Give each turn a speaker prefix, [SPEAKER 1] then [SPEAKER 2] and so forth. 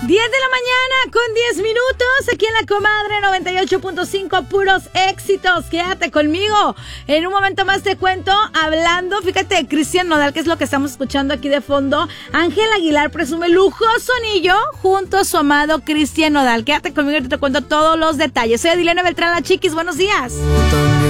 [SPEAKER 1] 10 de la mañana con 10 minutos, aquí en La Comadre 98.5, puros éxitos. Quédate conmigo. En un momento más te cuento, hablando, fíjate, de Cristian Nodal, que es lo que estamos escuchando aquí de fondo. Ángel Aguilar presume lujoso anillo junto a su amado Cristian Nodal. Quédate conmigo y te cuento todos los detalles. Soy Adilena Beltrán, la Chiquis. Buenos días.